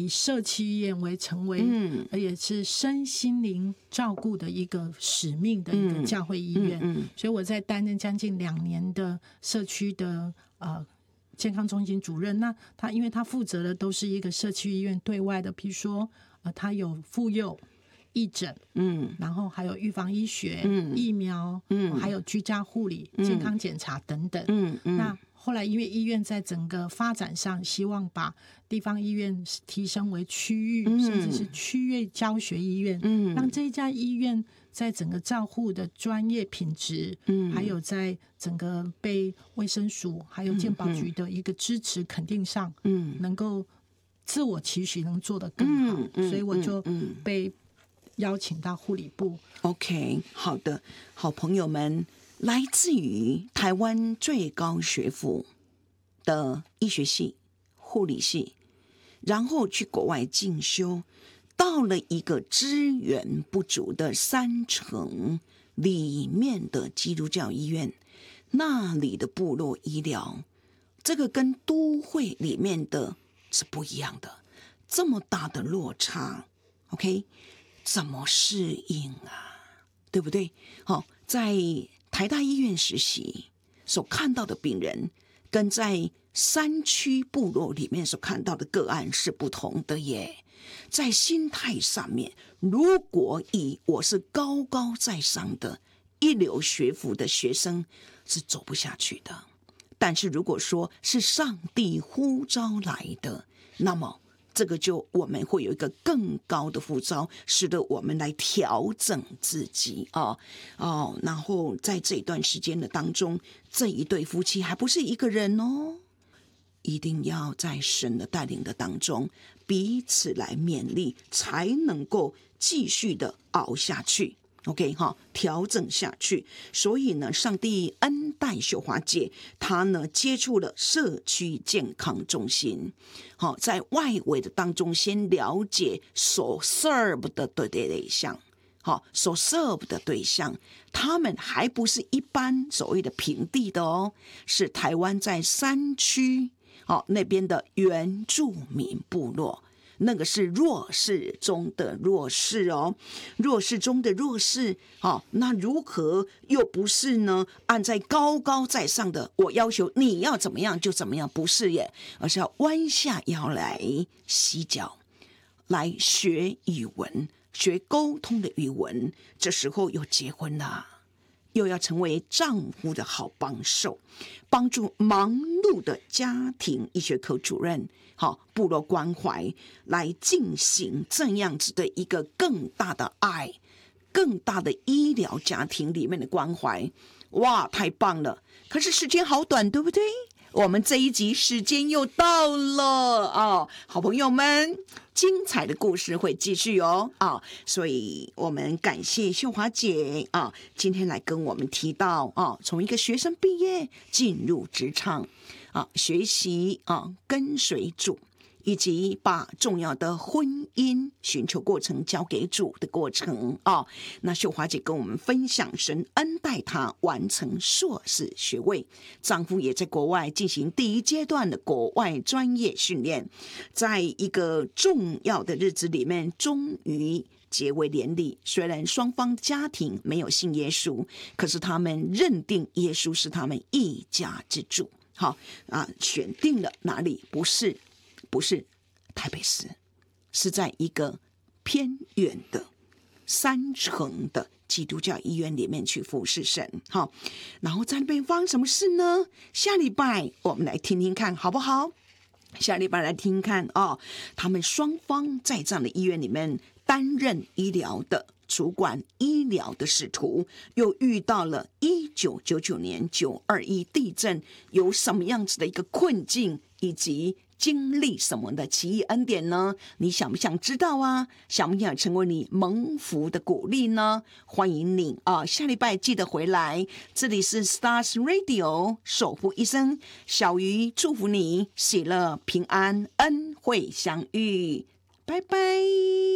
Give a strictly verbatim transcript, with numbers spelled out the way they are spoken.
以社区医院为成为，嗯，也是身心灵照顾的一个使命的一个教会医院。嗯嗯嗯、所以我在担任将近两年的社区的呃健康中心主任。那他因为他负责的都是一个社区医院对外的，比如说呃，他有妇幼、义诊，嗯，然后还有预防医学、嗯、疫苗，嗯，还有居家护理、嗯、健康检查等等，嗯嗯。那后来因为医院在整个发展上，希望把地方医院提升为区域，嗯、甚至是区域教学医院，嗯，让这一家医院在整个照护的专业品质，嗯，还有在整个被卫生署还有健保局的一个支持肯定上，嗯，能够自我期许能做得更好，嗯嗯、所以我就被邀请到护理部。 OK， 好的，好朋友们，来自于台湾最高学府的医学系、护理系，然后去国外进修，到了一个资源不足的山城里面的基督教医院，那里的部落医疗，这个跟都会里面的是不一样的，这么大的落差 ，OK， 怎么适应啊？对不对？好，在台大医院实习所看到的病人，跟在山区部落里面所看到的个案是不同的耶。在心态上面，如果以我是高高在上的一流学府的学生，是走不下去的。但是如果说是上帝呼召来的，那么这个就我们会有一个更高的呼召，使得我们来调整自己啊哦，然后在这一段时间的当中，这一对夫妻还不是一个人哦，一定要在神的带领的当中彼此来勉励，才能够继续的熬下去。OK 哈，调整下去。所以呢，上帝恩待秀华姐，她呢接触了社区健康中心。好，在外围的当中，先了解所 serve 的对象。好，所 serve 的对象，他们还不是一般所谓的平地的哦，是台湾在山区好那边的原住民部落。那个是弱势中的弱势哦，弱势中的弱势，好，那如何又不是呢？按在高高在上的，我要求你要怎么样就怎么样，不是耶，而是要弯下腰来洗脚，来学语文，学沟通的语文。这时候又结婚了，又要成为丈夫的好帮手，帮助忙碌的家庭医学科主任，好，部落关怀，来进行这样子的一个更大的爱，更大的医疗家庭里面的关怀。哇，太棒了！可是时间好短，对不对？我们这一集时间又到了啊，好朋友们，精彩的故事会继续哦啊，所以我们感谢秀华姐啊，今天来跟我们提到啊，从一个学生毕业进入职场啊，学习啊，跟随主，以及把重要的婚姻寻求过程交给主的过程啊。那秀华姐跟我们分享神恩待她完成硕士学位，丈夫也在国外进行第一阶段的国外专业训练，在一个重要的日子里面，终于结为连理。虽然双方家庭没有信耶稣，可是他们认定耶稣是他们一家之主。好啊，选定了哪里？不是不是台北市，是在一个偏远的山城的基督教医院里面去服侍神。好，然后在那边发生什么事呢？下礼拜我们来听听看好不好？下礼拜来听听看哦，他们双方在这样的医院里面担任医疗的主管，医疗的使徒，又遇到了一九九九年九二一地震，有什么样子的一个困境，以及经历什么的奇异恩典呢？你想不想知道啊？想不想成为你蒙福的鼓励呢？欢迎你啊！下礼拜记得回来，这里是 Stars Radio 守护一生，小鱼祝福你喜乐平安恩惠相遇，拜拜。